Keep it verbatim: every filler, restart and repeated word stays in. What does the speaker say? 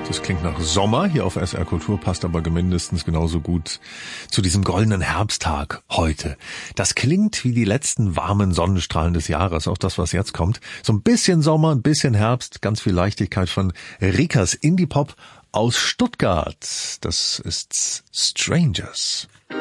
Das klingt nach Sommer hier auf S R Kultur, passt aber mindestens genauso gut zu diesem goldenen Herbsttag heute. Das klingt wie die letzten warmen Sonnenstrahlen des Jahres, auch das, was jetzt kommt. So ein bisschen Sommer, ein bisschen Herbst, ganz viel Leichtigkeit von Rikas Indie-Pop aus Stuttgart. Das ist Strangers.